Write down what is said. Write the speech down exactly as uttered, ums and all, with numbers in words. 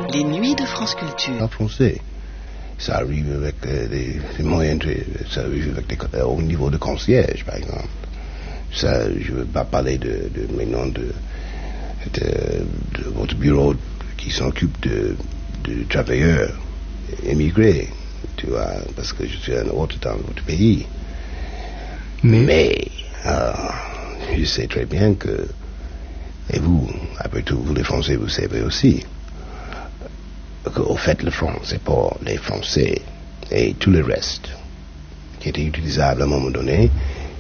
Les nuits de France Culture. En français. Ça arrive avec euh, des, des moyens, de, ça arrive avec des, euh, au niveau de concierge, par exemple. Ça, je ne veux pas parler de, de maintenant de, de, de votre bureau qui s'occupe de, de travailleurs émigrés, tu vois, parce que je suis un autre dans votre pays. Mais, Mais euh, je sais très bien que, et vous, après tout, vous les Français, vous savez aussi, qu'au fait, le franc, c'est pour les Français et tout le reste qui était utilisable à un moment donné,